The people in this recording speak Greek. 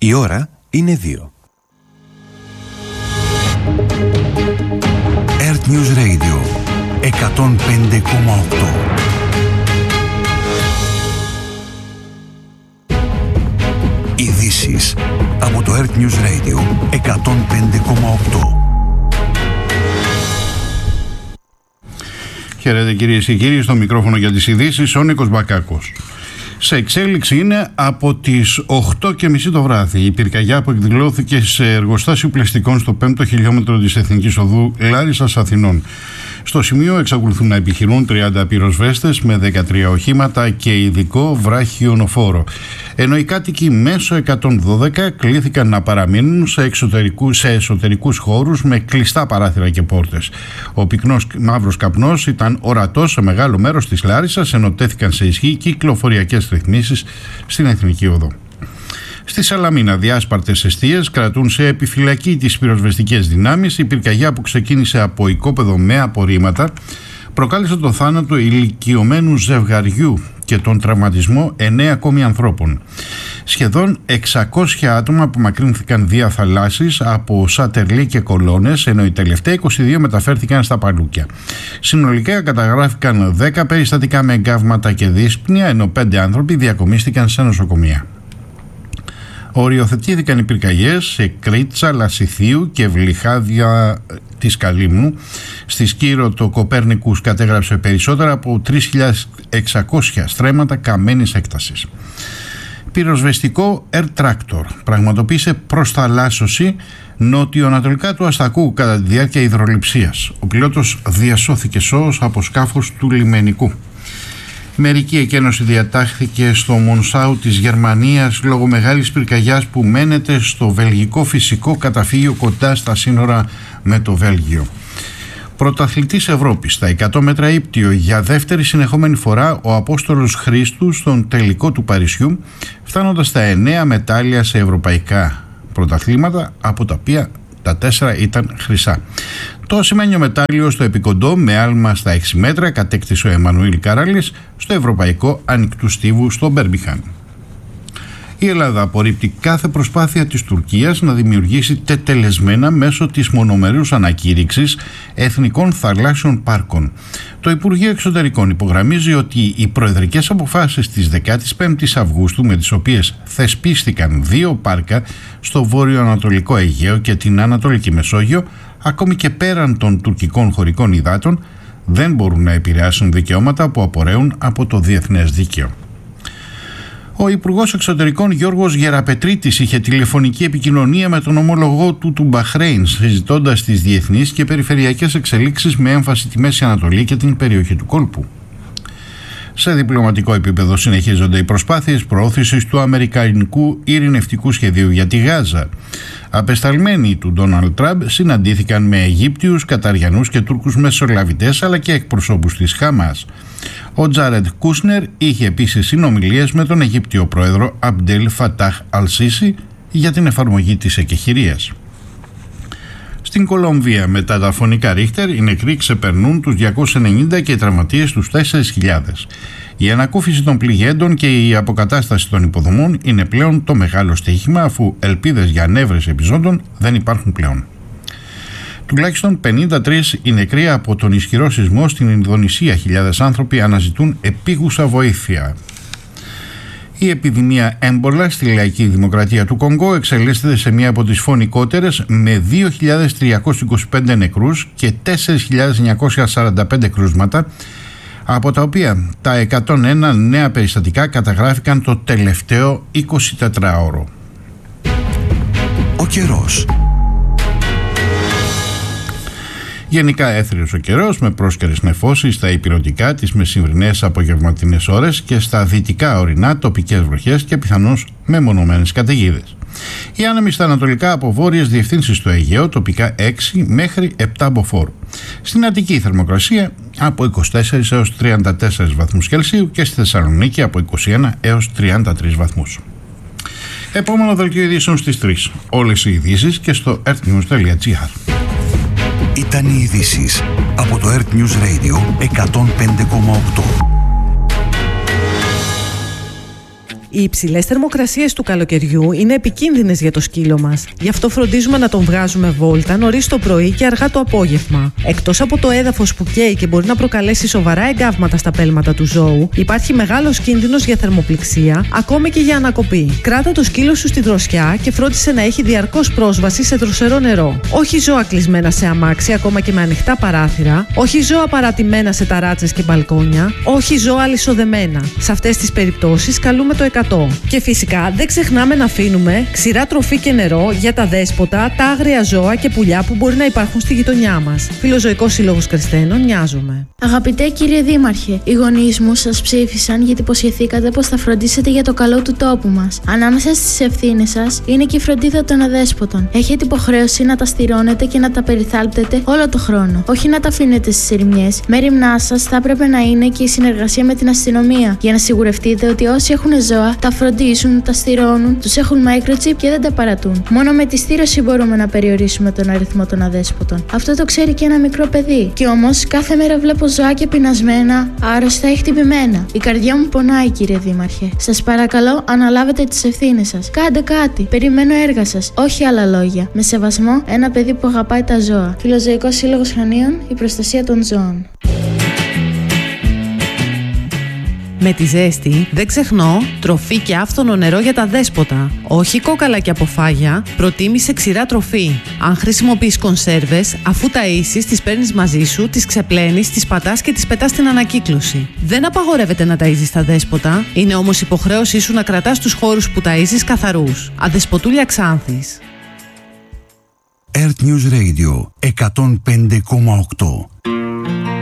Η ώρα είναι 2. Earth News Radio 105,8. Ειδήσεις από το Earth News Radio 105,8. Χαίρετε κυρίες και κύριοι, στο μικρόφωνο για τις ειδήσεις ο Νίκος Μπακάκος. Σε εξέλιξη είναι από τις 8.30 το βράδυ η πυρκαγιά που εκδηλώθηκε σε εργοστάσιο πλαστικών στο 5ο χιλιόμετρο της Εθνικής Οδού Λάρισσας Αθηνών. Στο σημείο εξακολουθούν να επιχειρούν 30 πυροσβέστες με 13 οχήματα και ειδικό βράχιονοφόρο. Ενώ οι κάτοικοι μέσω 112 κλήθηκαν να παραμείνουν σε εσωτερικούς χώρους με κλειστά παράθυρα και πόρτες. Ο πυκνός μαύρος καπνός ήταν ορατός σε μεγάλο μέρος της Λάρισσας, ενώ τέθηκαν σε ισχύ κυκλοφοριακές ρυθμίσεις στην Εθνική Οδό. Στη Σαλαμίνα, διάσπαρτες εστίες κρατούν σε επιφυλακή τις πυροσβεστικές δυνάμεις. Η πυρκαγιά που ξεκίνησε από οικόπεδο με απορρίμματα προκάλεσε τον θάνατο ηλικιωμένου ζευγαριού και τον τραυματισμό 9 ακόμη ανθρώπων. Σχεδόν 600 άτομα απομακρύνθηκαν δια θαλάσσης από Σατερλί και Κολώνες, ενώ οι τελευταίοι 22 μεταφέρθηκαν στα Παλούκια. Συνολικά καταγράφηκαν 10 περιστατικά με εγκάβματα και δύσπνοια, ενώ 5 άνθρωποι διακομίστηκαν σε νοσοκομεία. Οριοθετήθηκαν οι πυρκαγιές σε Κρίτσα, Λασιθίου και Βλυχάδια της Καλύμνου. Στη Σκύρο το Κοπέρνικους κατέγραψε περισσότερα από 3.600 στρέμματα καμένης έκτασης. Πυροσβεστικό Air Tractor πραγματοποίησε προσθαλάσσωση νότιο-ανατολικά του Αστακού κατά τη διάρκεια υδρολειψίας. Ο πιλότος διασώθηκε σώος από σκάφος του λιμενικού. Μερική εκένωση διατάχθηκε στο Μονσάου της Γερμανίας λόγω μεγάλης πυρκαγιάς που μένεται στο βελγικό φυσικό καταφύγιο κοντά στα σύνορα με το Βέλγιο. Πρωταθλητής Ευρώπης στα 100 μέτρα ύπτιο για δεύτερη συνεχόμενη φορά ο Απόστολος Χρήστου στον τελικό του Παρισιού, φτάνοντας στα 9 μετάλλια σε ευρωπαϊκά πρωταθλήματα, από τα οποία τα 4 ήταν χρυσά. Το ασημένιο μετάλλιο στο επικοντό με άλμα στα 6 μέτρα κατέκτησε ο Εμμανουήλ Καράλης στο Ευρωπαϊκό Ανοιχτού Στίβου στο Μπέρμπιχαμ. Η Ελλάδα απορρίπτει κάθε προσπάθεια της Τουρκίας να δημιουργήσει τετελεσμένα μέσω της μονομερούς ανακήρυξης εθνικών θαλάσσιων πάρκων. Το Υπουργείο Εξωτερικών υπογραμμίζει ότι οι προεδρικές αποφάσεις της 15ης Αυγούστου, με τις οποίες θεσπίστηκαν 2 πάρκα στο βόρειο-ανατολικό Αιγαίο και την Ανατολική Μεσόγειο, ακόμη και πέραν των τουρκικών χωρικών υδάτων, δεν μπορούν να επηρεάσουν δικαιώματα που απορρέουν από το διεθνές δίκαιο. Ο Υπουργός Εξωτερικών Γιώργος Γεραπετρίτης είχε τηλεφωνική επικοινωνία με τον ομόλογό του Μπαχρέιν, συζητώντας τις διεθνείς και περιφερειακές εξελίξεις με έμφαση τη Μέση Ανατολή και την περιοχή του κόλπου. Σε διπλωματικό επίπεδο συνεχίζονται οι προσπάθειες προώθησης του αμερικανικού ειρηνευτικού σχεδίου για τη Γάζα. Απεσταλμένοι του Ντόναλντ Τραμπ συναντήθηκαν με Αιγύπτιους, Καταριανούς και Τούρκους μεσολαβητές αλλά και εκπροσώπους της Χαμάς. Ο Τζάρεντ Κούσνερ είχε επίσης συνομιλίες με τον Αιγύπτιο πρόεδρο Αμπντέλ Φατάχ Αλσίσι για την εφαρμογή της εκεχηρίας. Στην Κολομβία, μετά τα φωνικά Ρίχτερ, οι νεκροί ξεπερνούν τους 290 και οι τραυματίες τους 4.000. Η ανακούφιση των πληγέντων και η αποκατάσταση των υποδομών είναι πλέον το μεγάλο στοίχημα, αφού ελπίδες για ανέβρεση επιζώντων δεν υπάρχουν πλέον. Τουλάχιστον 53 οι νεκροί από τον ισχυρό σεισμό στην Ινδονησία. Χιλιάδες άνθρωποι αναζητούν επίγουσα βοήθεια. Η επιδημία έμπολα στη Λαϊκή Δημοκρατία του Κονγκό εξελίσσεται σε μία από τις φωνικότερες, με 2.325 νεκρούς και 4.945 κρούσματα, από τα οποία τα 101 νέα περιστατικά καταγράφηκαν το τελευταίο 24ωρο. Ο καιρός. Γενικά έθριος ο καιρός, με πρόσκαιρες νεφώσεις στα ηπειρωτικά τις μεσημβρινές απογευματινές ώρες και στα δυτικά ορεινά τοπικές βροχές και πιθανώς μεμονωμένες καταιγίδες. Οι άνεμοι στα ανατολικά από βόρειες διευθύνσεις στο Αιγαίο, τοπικά 6 μέχρι 7 μποφόρ. Στην Αττική η θερμοκρασία από 24 έως 34 βαθμούς Κελσίου και στη Θεσσαλονίκη από 21 έως 33 βαθμούς. Επόμενο δελτίο ειδήσεων στις 3. Όλες οι ειδήσεις και στο earthnews.gr. Ήταν οι ειδήσεις από το Earth News Radio 105,8. Οι υψηλές θερμοκρασίες του καλοκαιριού είναι επικίνδυνες για το σκύλο μας. Γι' αυτό φροντίζουμε να τον βγάζουμε βόλτα νωρίς το πρωί και αργά το απόγευμα. Εκτός από το έδαφος που καίει και μπορεί να προκαλέσει σοβαρά εγκάβματα στα πέλματα του ζώου, υπάρχει μεγάλος κίνδυνος για θερμοπληξία, ακόμη και για ανακοπή. Κράτα το σκύλο σου στη δροσιά και φρόντισε να έχει διαρκώς πρόσβαση σε δροσερό νερό. Όχι ζώα κλεισμένα σε αμάξι, ακόμα και με ανοιχτά παράθυρα. Όχι ζώα παρατημένα σε ταράτσες και μπαλκόνια. Όχι ζώα αλυσοδεμένα. Σε αυτές τις περιπτώσεις καλούμε το 100. Και φυσικά δεν ξεχνάμε να αφήνουμε ξηρά τροφή και νερό για τα δέσποτα, τα άγρια ζώα και πουλιά που μπορεί να υπάρχουν στη γειτονιά μας. Φιλοζωικός Σύλλογος Κρεστένων, Νοιάζομαι. Αγαπητέ κύριε Δήμαρχε, οι γονείς μου σας ψήφισαν γιατί υποσχεθήκατε πως θα φροντίσετε για το καλό του τόπου μας. Ανάμεσα στις ευθύνες σας είναι και η φροντίδα των αδέσποτων. Έχετε υποχρέωση να τα στηρώνετε και να τα περιθάλπτετε όλο το χρόνο. Όχι να τα αφήνετε στις ερημιές. Μέριμνά σας θα έπρεπε να είναι και η συνεργασία με την αστυνομία για να σιγουρευτείτε ότι όσοι έχουν ζώα τα φροντίζουν, τα στηρώνουν, τους έχουν microchip και δεν τα παρατούν. Μόνο με τη στήρωση μπορούμε να περιορίσουμε τον αριθμό των αδέσποτων. Αυτό το ξέρει και ένα μικρό παιδί. Και όμως κάθε μέρα βλέπω ζωάκια πεινασμένα, άρρωστα ή χτυπημένα. Η καρδιά μου πονάει, κύριε Δήμαρχε. Σας παρακαλώ, αναλάβετε τις ευθύνες σας. Κάντε κάτι. Περιμένω έργα σας. Όχι άλλα λόγια. Με σεβασμό, ένα παιδί που αγαπάει τα ζώα. Φιλοζωικός Σύλλογος Χανίων, η προστασία των ζώων. Με τη ζέστη, δεν ξεχνώ, τροφή και άφθονο νερό για τα δέσποτα. Όχι κόκαλα και αποφάγια, προτίμησε ξηρά τροφή. Αν χρησιμοποιείς κονσέρβες, αφού ταΐσεις, τις παίρνεις μαζί σου, τις ξεπλένεις, τις πατάς και τις πετάς στην ανακύκλωση. Δεν απαγορεύεται να ταΐζεις τα δέσποτα, είναι όμως υποχρέωσή σου να κρατάς τους χώρους που ταΐζεις καθαρούς. Αδεσποτούλια Ξάνθης. Earth News Radio 105,8